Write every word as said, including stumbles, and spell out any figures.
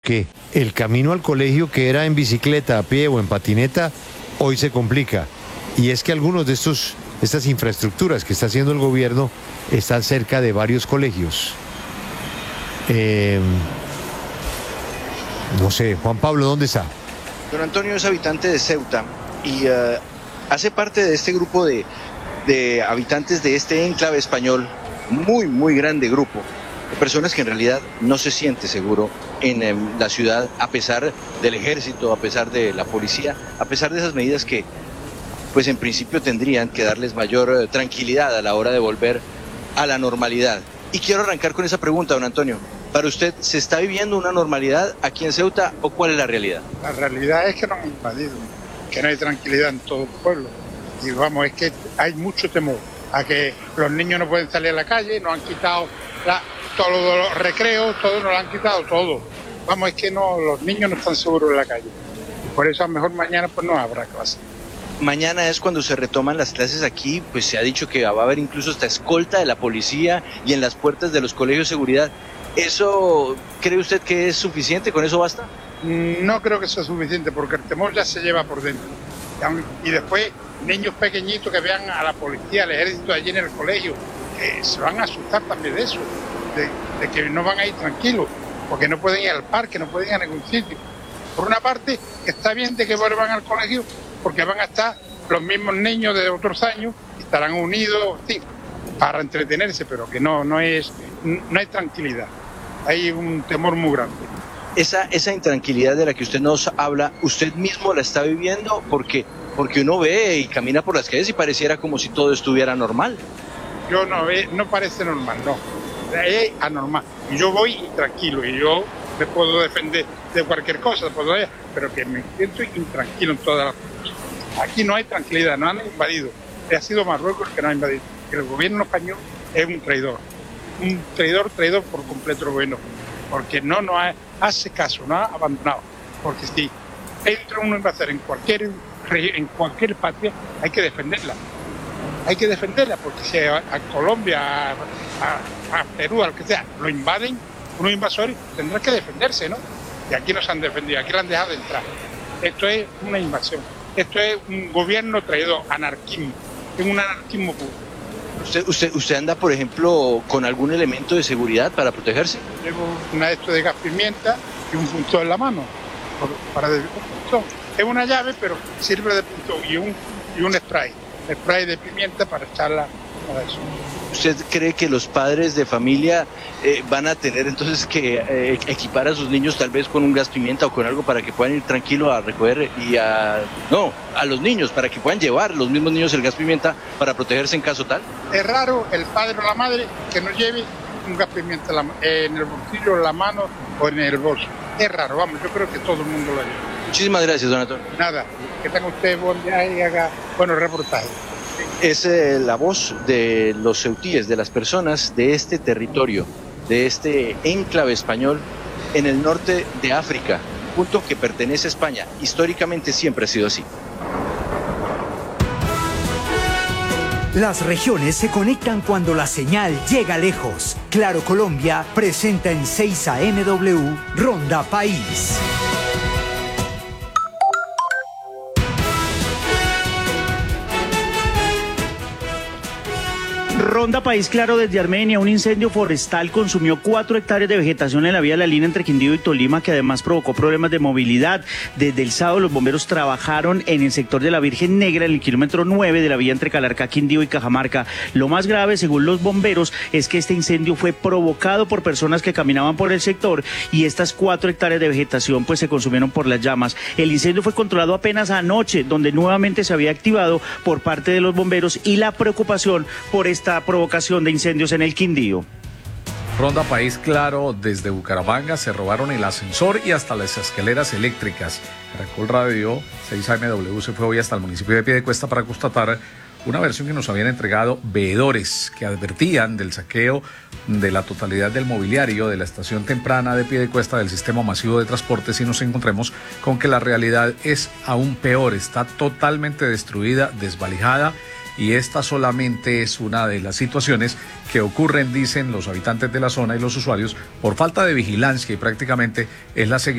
porque el camino al colegio, que era en bicicleta, a pie o en patineta, hoy se complica. Y es que algunos de estos, estas infraestructuras que está haciendo el gobierno están cerca de varios colegios. Eh, no sé, Juan Pablo, ¿dónde está? Don Antonio es habitante de Ceuta y uh, hace parte de este grupo de, de habitantes de este enclave español, muy, muy grande grupo, de personas que en realidad no se siente seguro en, en la ciudad, a pesar del ejército, a pesar de la policía, a pesar de esas medidas que, pues en principio tendrían que darles mayor uh, tranquilidad a la hora de volver a la normalidad. Y quiero arrancar con esa pregunta, don Antonio. Para usted, ¿se está viviendo una normalidad aquí en Ceuta o cuál es la realidad? La realidad es que nos han invadido, que no hay tranquilidad en todo el pueblo. Y vamos, es que hay mucho temor a que los niños no pueden salir a la calle, nos han quitado la, todos los recreos, todo nos lo han quitado, todo. Vamos, es que no, los niños no están seguros en la calle. Y por eso a lo mejor mañana pues no habrá clase. Mañana es cuando se retoman las clases aquí, pues se ha dicho que va a haber incluso esta escolta de la policía y en las puertas de los colegios de seguridad. ¿Eso cree usted que es suficiente? ¿Con eso basta? No creo que sea suficiente porque el temor ya se lleva por dentro. Y después niños pequeñitos que vean a la policía, al ejército allí en el colegio, que se van a asustar también de eso, de, de que no van a ir tranquilos, porque no pueden ir al parque, no pueden ir a ningún sitio. Por una parte, está bien de que vuelvan al colegio porque van a estar los mismos niños de otros años, estarán unidos, sí, para entretenerse, pero que no, no es, no hay tranquilidad. Hay un temor muy grande. Esa, esa intranquilidad de la que usted nos habla, ¿usted mismo la está viviendo? Porque, porque uno ve y camina por las calles y pareciera como si todo estuviera normal. Yo no ve, no parece normal, no. Es anormal. Y yo voy tranquilo y yo me puedo defender de cualquier cosa, puedo, pero que me siento intranquilo en todas las cosas. Aquí no hay tranquilidad, no han invadido. Ha sido Marruecos el que nos ha invadido. El gobierno español es un traidor. Un traidor, traidor por completo el gobierno. Porque no nos ha, hace caso, no ha abandonado. Porque si entra uno en hacer en cualquier en cualquier patria, hay que defenderla. Hay que defenderla, porque si a, a Colombia, a, a, a Perú, al que sea, lo invaden, unos invasores, tendrán que defenderse, ¿no? Y aquí no se han defendido, aquí lo han dejado de entrar. Esto es una invasión. Esto es un gobierno traidor, anarquismo. Es un anarquismo puro. ¿Usted, usted, ¿Usted anda, por ejemplo, con algún elemento de seguridad para protegerse? Llevo una de estos de gas pimienta y un punzón en la mano. Para un punzón. Es una llave, pero sirve de punzón y un, y un spray. Spray de pimienta para echarla para eso. ¿Usted cree que los padres de familia eh, van a tener entonces que eh, equipar a sus niños tal vez con un gas pimienta o con algo para que puedan ir tranquilos a recoger y a... No, a los niños, para que puedan llevar los mismos niños el gas pimienta para protegerse en caso tal? Es raro el padre o la madre que no lleve un gas pimienta en, la, en el bolsillo, en la mano o en el bolso. Es raro, vamos, yo creo que todo el mundo lo lleva. Muchísimas gracias, don Antonio. Nada, que tenga usted buen viaje y haga buenos reportajes. Es eh, la voz de los ceutíes, de las personas de este territorio, de este enclave español en el norte de África, punto que pertenece a España. Históricamente siempre ha sido así. Las regiones se conectan cuando la señal llega lejos. Claro Colombia presenta en seis A M W Ronda País. Ronda País Claro desde Armenia. Un incendio forestal consumió cuatro hectáreas de vegetación en la vía de la línea entre Quindío y Tolima, que además provocó problemas de movilidad. Desde el sábado los bomberos trabajaron en el sector de la Virgen Negra, en el kilómetro nueve de la vía entre Calarcá, Quindío y Cajamarca. Lo más grave, según los bomberos, es que este incendio fue provocado por personas que caminaban por el sector y estas cuatro hectáreas de vegetación pues se consumieron por las llamas. El incendio fue controlado apenas anoche, donde nuevamente se había activado por parte de los bomberos y la preocupación por esta provocación de incendios en el Quindío. Ronda País Claro desde Bucaramanga. Se robaron el ascensor y hasta las escaleras eléctricas. Caracol Radio seis A M W se fue hoy hasta el municipio de Piedecuesta para constatar una versión que nos habían entregado veedores que advertían del saqueo de la totalidad del mobiliario de la estación temprana de Piedecuesta del sistema masivo de transportes, y nos encontremos con que la realidad es aún peor. Está totalmente destruida, desvalijada, y esta solamente es una de las situaciones que ocurren, dicen los habitantes de la zona y los usuarios, por falta de vigilancia, y prácticamente es la seguridad